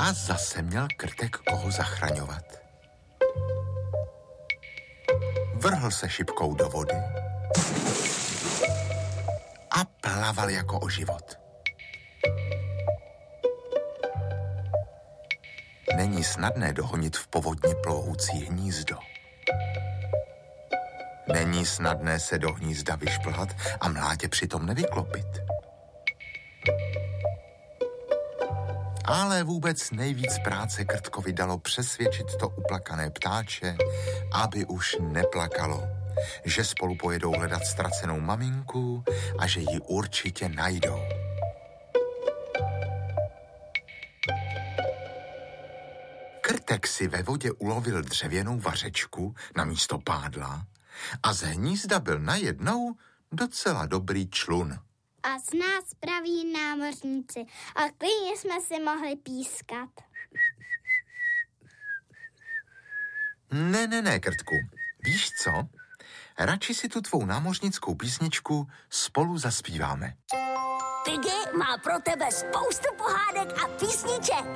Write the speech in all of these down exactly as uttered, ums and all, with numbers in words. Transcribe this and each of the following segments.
A zase měl Krtek koho zachraňovat. Vrhl se šipkou do vody a plaval jako o život. Není snadné dohonit v povodni plovoucí hnízdo. Není snadné se do hnízda vyšplhat a mládě přitom nevyklopit. Ale vůbec nejvíc práce Krtkovi dalo přesvědčit to uplakané ptáče, aby už neplakalo, že spolu pojedou hledat ztracenou maminku a že ji určitě najdou. Krtek si ve vodě ulovil dřevěnou vařečku na místo pádla a z hnízda byl najednou docela dobrý člun. A z nás praví námořníci a klidně jsme si mohli pískat. Ne, ne, ne, Krtku. Víš co? Radši si tu tvou námořnickou písničku spolu zaspíváme. Piggy má pro tebe spoustu pohádek a písniček.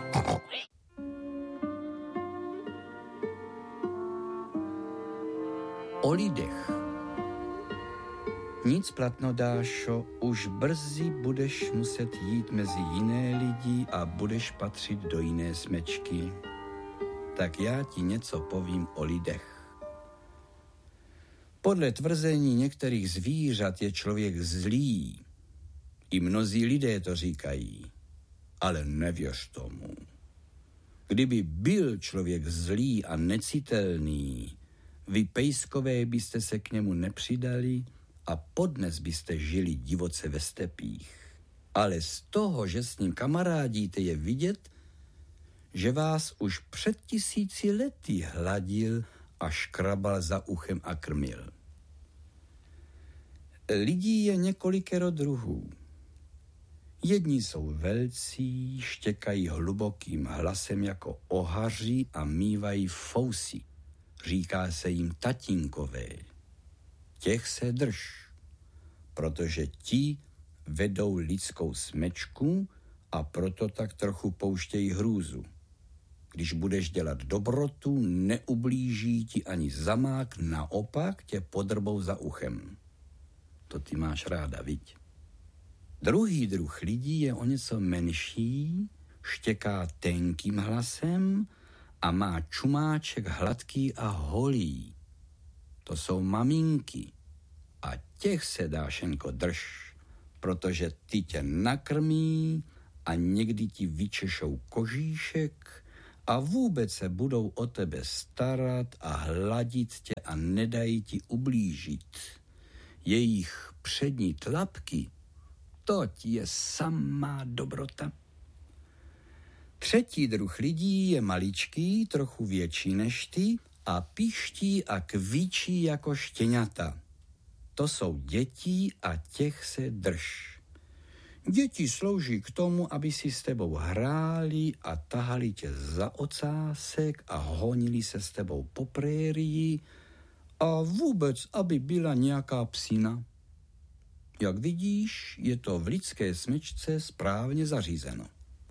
O lidech. Nic platno, Dášo, už brzy budeš muset jít mezi jiné lidi a budeš patřit do jiné smečky. Tak já ti něco povím o lidech. Podle tvrzení některých zvířat je člověk zlý. I mnozí lidé to říkají, ale nevěř tomu. Kdyby byl člověk zlý a necitelný, vy pejskové byste se k němu nepřidali a podnes byste žili divoce ve stepích. Ale z toho, že s ním kamarádíte, je vidět, že vás už před tisíci lety hladil a škrabal za uchem a krmil. Lidí je několikero druhů. Jedni jsou velcí, štěkají hlubokým hlasem jako ohaři a mívají fousy. Říká se jim tatínkové. Těch se drž, protože ti vedou lidskou smečku a proto tak trochu pouštějí hrůzu. Když budeš dělat dobrotu, neublíží ti ani zamák, naopak tě podrbou za uchem. To ty máš ráda, viď? Druhý druh lidí je o něco menší, štěká tenkým hlasem a má čumáček hladký a holý. To jsou maminky. A těch se, Dášenko, drž, protože ty tě nakrmí a někdy ti vyčešou kožíšek a vůbec se budou o tebe starat a hladit tě a nedají ti ublížit. Jejich přední tlapky, to ti je samá dobrota. Třetí druh lidí je maličký, trochu větší než ty a piští a kvíčí jako štěňata. To jsou děti a těch se drž. Děti slouží k tomu, aby si s tebou hráli a tahali tě za ocásek a honili se s tebou po prérii a vůbec, aby byla nějaká psina. Jak vidíš, je to v lidské smečce správně zařízeno.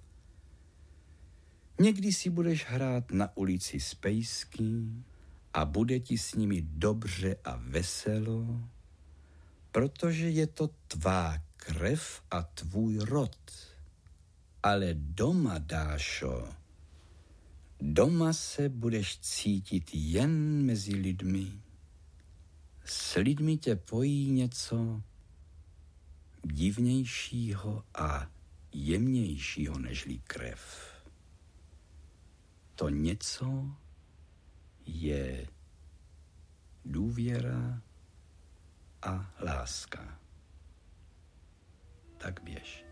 Někdy si budeš hrát na ulici s pejsky a bude ti s nimi dobře a veselo, protože je to tvá krev a tvůj rod. Ale doma, Dášo, doma se budeš cítit jen mezi lidmi. S lidmi tě pojí něco divnějšího a jemnějšího nežli krev. To něco je důvěra a láska. Tak běž.